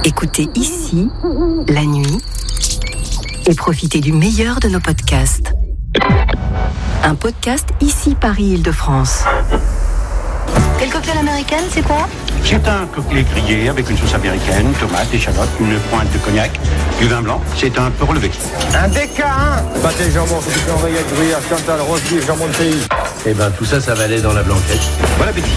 Écoutez ici, la nuit, et profitez du meilleur de nos podcasts. Un podcast ici Paris-Île-de-France. Quel cocktail américaine, c'est quoi? C'est un cocktail grillé avec une sauce américaine, tomates, échalotes, une pointe de cognac, du vin blanc. C'est un peu relevé. Un DK1. Pâté jambon, c'est du avec gruyère, Chantal, rose beef, jambon de pays. Eh ben tout ça, ça va aller dans la blanquette. Bon appétit.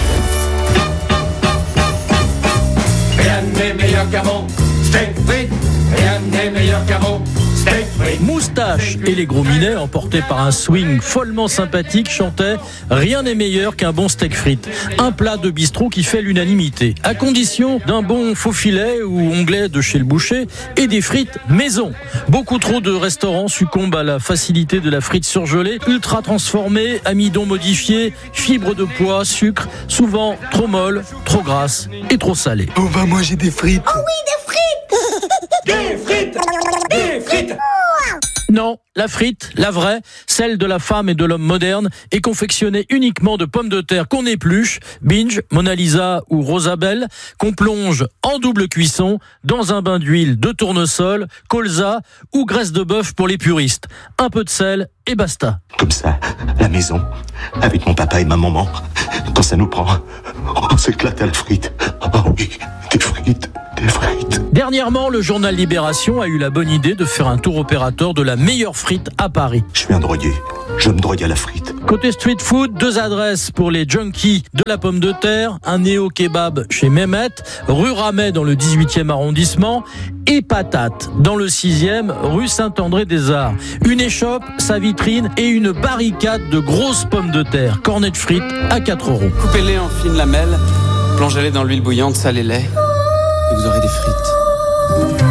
Rien n'est meilleur qu'un bon steak frites. Rien n'est meilleur qu'un bon steak frites. Moustache et les Gros Minets, emportés par un swing follement sympathique, chantaient « Rien n'est meilleur qu'un bon steak frites ». Un plat de bistrot qui fait l'unanimité, à condition d'un bon faux filet ou onglet de chez le boucher et des frites maison. Beaucoup trop de restaurants succombent à la facilité de la frite surgelée, ultra transformée, amidon modifié, fibres de pois, sucre, souvent trop molle, trop grasse et trop salée. Oh bah moi j'ai des frites. Oh oui, des frites. Des frites. Des frites. Non, la frite, la vraie, celle de la femme et de l'homme moderne, est confectionnée uniquement de pommes de terre qu'on épluche, Binge, Mona Lisa ou Rosabelle, qu'on plonge en double cuisson dans un bain d'huile de tournesol, colza ou graisse de bœuf pour les puristes. Un peu de sel et basta. Comme ça, la maison, avec mon papa et ma maman, quand ça nous prend, on s'éclate à la frite. Oh oui, des frites, des frites. Dernièrement, le journal Libération a eu la bonne idée de faire un tour opérateur de la meilleure frite à Paris. Je suis un drogué, je me drogue à la frite. Côté street food, 2 adresses pour les junkies de la pomme de terre, un néo-kebab chez Mehmet, rue Ramet dans le 18e arrondissement et Patate dans le 6e rue Saint-André-des-Arts. Une échoppe, sa vitrine et une barricade de grosses pommes de terre, cornets de frites à 4 €. Coupez-les en fines lamelles, plongez-les dans l'huile bouillante, salez-les et vous aurez des frites.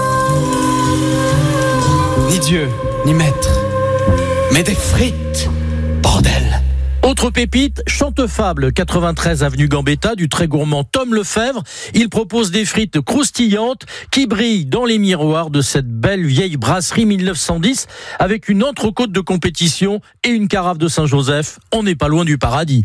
Ni Dieu, ni maître, mais des frites, bordel. Autre pépite, Chantefable, 93 avenue Gambetta, du très gourmand Tom Lefebvre. Il propose des frites croustillantes qui brillent dans les miroirs de cette belle vieille brasserie 1910 avec une entrecôte de compétition et une carafe de Saint-Joseph. On n'est pas loin du paradis.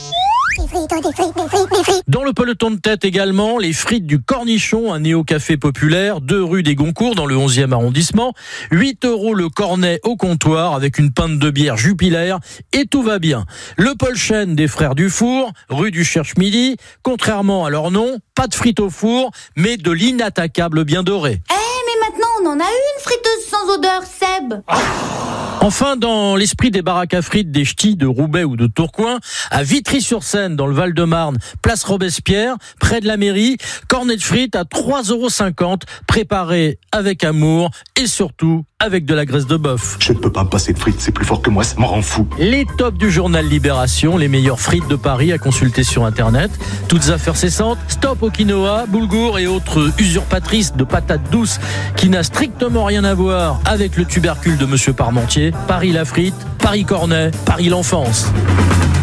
Dans le peloton de tête également, les frites du Cornichon, un néo-café populaire, 2 rue des Goncourt dans le 11e arrondissement. 8 € le cornet au comptoir avec une pinte de bière Jupiler et tout va bien. Le Paul Chêne des Frères Dufour, rue du Cherche-Midi. Contrairement à leur nom, pas de frites au four, mais de l'inattaquable bien doré. Mais maintenant on en a une friteuse sans odeur, Seb. Enfin, dans l'esprit des baraques à frites des ch'tis de Roubaix ou de Tourcoing, à Vitry-sur-Seine, dans le Val-de-Marne, place Robespierre, près de la mairie, cornet de frites à 3,50 €, préparé avec amour et surtout avec de la graisse de bœuf. Je ne peux pas me passer de frites, c'est plus fort que moi, ça m'en rend fou. Les tops du journal Libération, les meilleures frites de Paris à consulter sur Internet. Toutes affaires cessantes, stop au quinoa, boulgour et autres usurpatrices de patates douces qui n'a strictement rien à voir avec le tubercule de Monsieur Parmentier. Paris la frite, Paris Cornet, Paris l'enfance.